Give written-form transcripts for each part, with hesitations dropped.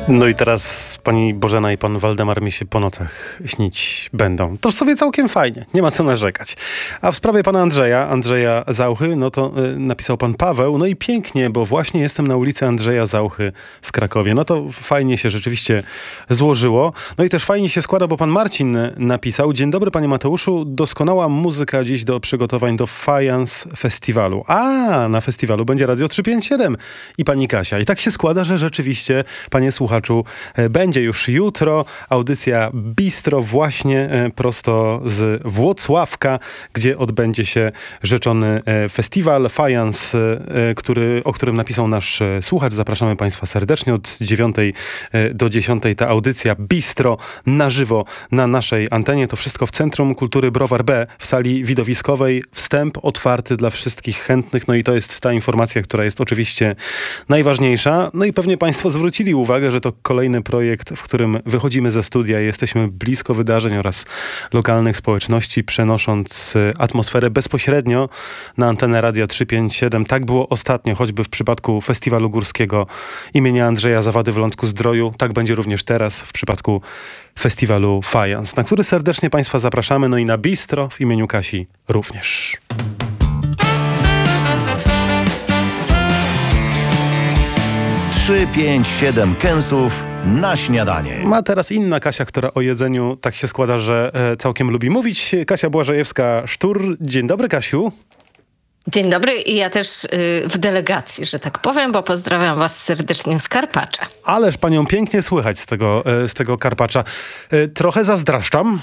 No i teraz pani Bożena i pan Waldemar mi się po nocach śnić będą. To w sobie całkiem fajnie, nie ma co narzekać. A w sprawie pana Andrzeja Zauchy, no to napisał pan Paweł, no i pięknie, bo właśnie jestem na ulicy Andrzeja Zauchy w Krakowie. No to fajnie się rzeczywiście złożyło. No i też fajnie się składa, bo pan Marcin napisał: dzień dobry panie Mateuszu, doskonała muzyka dziś do przygotowań do Fajans Festiwalu. A na festiwalu będzie Radio 357 i pani Kasia. I tak się składa, że rzeczywiście, panie słuchaczu, będzie już jutro audycja Bistro właśnie prosto z Włocławka, gdzie odbędzie się rzeczony festiwal Fajans, o którym napisał nasz słuchacz. Zapraszamy państwa serdecznie od 9 do 10. Ta audycja Bistro na żywo na naszej antenie. To wszystko w Centrum Kultury Browar B w sali widowiskowej. Wstęp otwarty dla wszystkich chętnych. No i to jest ta informacja, która jest oczywiście najważniejsza. No i pewnie państwo zwrócili uwagę, że to kolejny projekt, w którym wychodzimy ze studia i jesteśmy blisko wydarzeń oraz lokalnych społeczności, przenosząc atmosferę bezpośrednio na antenę Radia 357. Tak było ostatnio, choćby w przypadku Festiwalu Górskiego imienia Andrzeja Zawady w Lądku-Zdroju. Tak będzie również teraz w przypadku Festiwalu Fajans, na który serdecznie państwa zapraszamy. No i na Bistro w imieniu Kasi również. 3-5-7 kęsów na śniadanie. Ma teraz inna Kasia, która o jedzeniu tak się składa, że całkiem lubi mówić. Kasia Błażejewska-Sztur. Dzień dobry, Kasiu. Dzień dobry i ja też w delegacji, że tak powiem, bo pozdrawiam was serdecznie z Karpacza. Ależ panią pięknie słychać z tego Karpacza. Trochę zazdraszczam.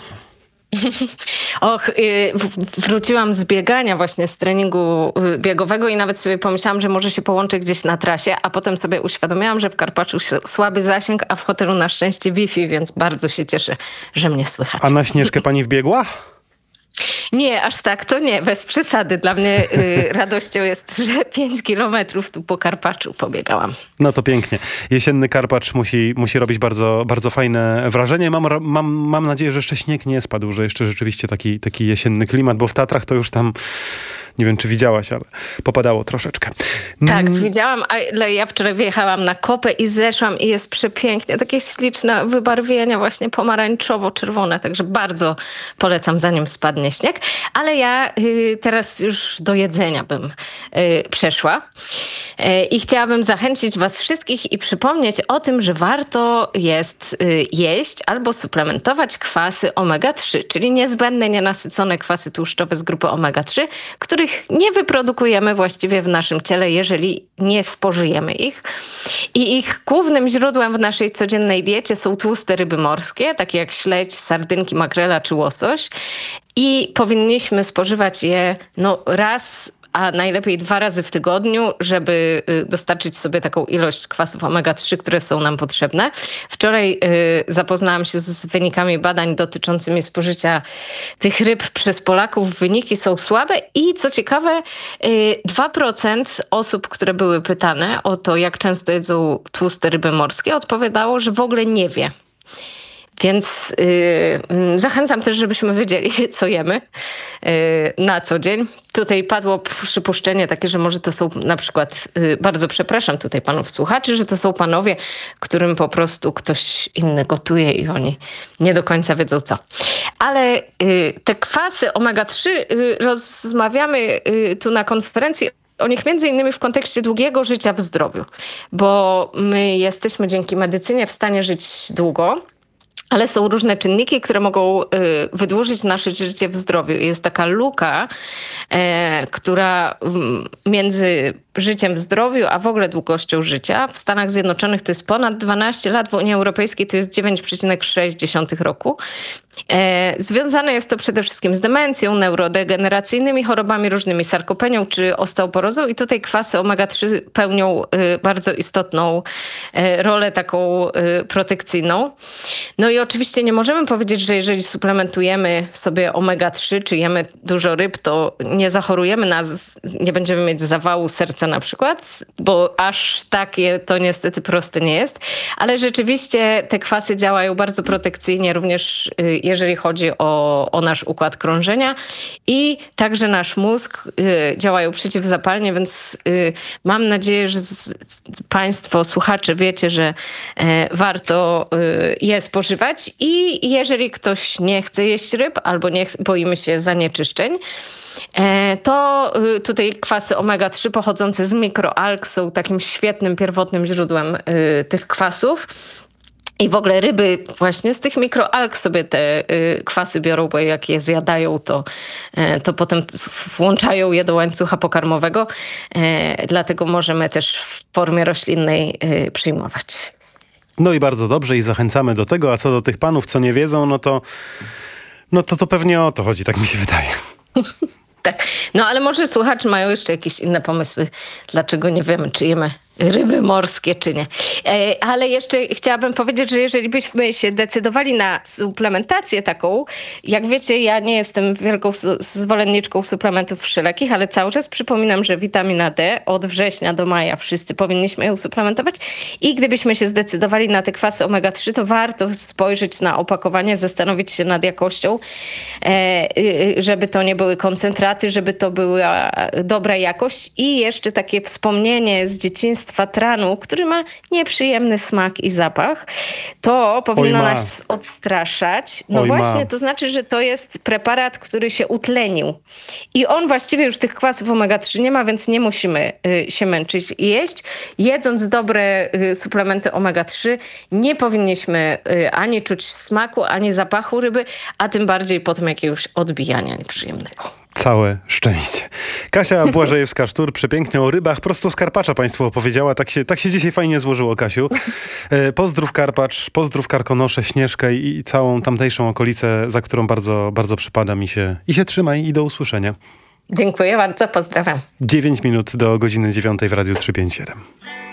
Och, wróciłam z biegania właśnie, z treningu biegowego i nawet sobie pomyślałam, że może się połączę gdzieś na trasie, a potem sobie uświadomiłam, że w Karpaczu słaby zasięg, a w hotelu na szczęście Wi-Fi, więc bardzo się cieszę, że mnie słychać. A na Śnieżkę pani wbiegła? Nie, aż tak to nie, bez przesady. Dla mnie radością jest, że 5 kilometrów tu po Karpaczu pobiegałam. No to pięknie. Jesienny Karpacz musi robić bardzo, bardzo fajne wrażenie. Mam nadzieję, że jeszcze śnieg nie spadł, że jeszcze rzeczywiście taki jesienny klimat, bo w Tatrach to już tam, nie wiem czy widziałaś, ale popadało troszeczkę. Tak, widziałam, ale ja wczoraj wjechałam na kopę i zeszłam i jest przepięknie. Takie śliczne wybarwienia, właśnie pomarańczowo-czerwone, także bardzo polecam, zanim spadnie śnieg. Ale ja teraz już do jedzenia bym przeszła i chciałabym zachęcić was wszystkich i przypomnieć o tym, że warto jest jeść albo suplementować kwasy omega-3, czyli niezbędne, nienasycone kwasy tłuszczowe z grupy omega-3, których nie wyprodukujemy właściwie w naszym ciele, jeżeli nie spożyjemy ich. I ich głównym źródłem w naszej codziennej diecie są tłuste ryby morskie, takie jak śledź, sardynki, makrela czy łosoś. I powinniśmy spożywać je raz, a najlepiej 2 razy w tygodniu, żeby dostarczyć sobie taką ilość kwasów omega-3, które są nam potrzebne. Wczoraj zapoznałam się z wynikami badań dotyczącymi spożycia tych ryb przez Polaków. Wyniki są słabe i co ciekawe 2% osób, które były pytane o to, jak często jedzą tłuste ryby morskie, odpowiadało, że w ogóle nie wie. Więc zachęcam też, żebyśmy wiedzieli, co jemy na co dzień. Tutaj padło przypuszczenie takie, że może to są na przykład, bardzo przepraszam tutaj panów słuchaczy, że to są panowie, którym po prostu ktoś inny gotuje i oni nie do końca wiedzą co. Ale te kwasy omega-3 rozmawiamy tu na konferencji o nich między innymi w kontekście długiego życia w zdrowiu, bo my jesteśmy dzięki medycynie w stanie żyć długo, ale są różne czynniki, które mogą wydłużyć nasze życie w zdrowiu. Jest taka luka, która między życiem w zdrowiu, a w ogóle długością życia. W Stanach Zjednoczonych to jest ponad 12 lat, w Unii Europejskiej to jest 9,6 roku. Związane jest to przede wszystkim z demencją, neurodegeneracyjnymi chorobami różnymi, sarkopenią czy osteoporozą i tutaj kwasy omega-3 pełnią bardzo istotną rolę taką protekcyjną. No i oczywiście nie możemy powiedzieć, że jeżeli suplementujemy sobie omega-3 czy jemy dużo ryb, to nie zachorujemy, nie będziemy mieć zawału serca na przykład, bo aż takie to niestety proste nie jest, ale rzeczywiście te kwasy działają bardzo protekcyjnie również jeżeli chodzi o nasz układ krążenia i także nasz mózg działają przeciwzapalnie, więc mam nadzieję, że Państwo, słuchacze wiecie, że warto je spożywać i jeżeli ktoś nie chce jeść ryb albo boimy się zanieczyszczeń, to tutaj kwasy omega-3 pochodzące z mikroalg są takim świetnym, pierwotnym źródłem tych kwasów. I w ogóle ryby właśnie z tych mikroalg sobie te kwasy biorą, bo jak je zjadają, to potem włączają je do łańcucha pokarmowego. Dlatego możemy też w formie roślinnej przyjmować. No i bardzo dobrze i zachęcamy do tego. A co do tych panów, co nie wiedzą, no to pewnie o to chodzi, tak mi się wydaje. Tak. No ale może słuchacze mają jeszcze jakieś inne pomysły, dlaczego nie wiemy, czy jemy ryby morskie, czy nie. Ale jeszcze chciałabym powiedzieć, że jeżeli byśmy się decydowali na suplementację taką, jak wiecie, ja nie jestem wielką zwolenniczką suplementów wszelakich, ale cały czas przypominam, że witamina D od września do maja wszyscy powinniśmy ją suplementować i gdybyśmy się zdecydowali na te kwasy omega-3, to warto spojrzeć na opakowanie, zastanowić się nad jakością, żeby to nie były koncentraty, żeby to była dobra jakość i jeszcze takie wspomnienie z dzieciństwa tranu, który ma nieprzyjemny smak i zapach, to powinno nas odstraszać. No właśnie, to znaczy, że to jest preparat, który się utlenił. I on właściwie już tych kwasów omega-3 nie ma, więc nie musimy się męczyć i jeść. Jedząc dobre suplementy omega-3 nie powinniśmy ani czuć smaku, ani zapachu ryby, a tym bardziej potem jakiegoś odbijania nieprzyjemnego. Całe szczęście. Kasia Błażejewska-Sztur przepięknie o rybach prosto z Karpacza Państwu opowiedziała. Tak się dzisiaj fajnie złożyło, Kasiu. Pozdrów Karpacz, pozdrów Karkonosze, Śnieżkę i całą tamtejszą okolicę, za którą bardzo, bardzo przypada mi się. I się trzymaj i do usłyszenia. Dziękuję bardzo, pozdrawiam. 9 minut do godziny 9 w Radiu 357.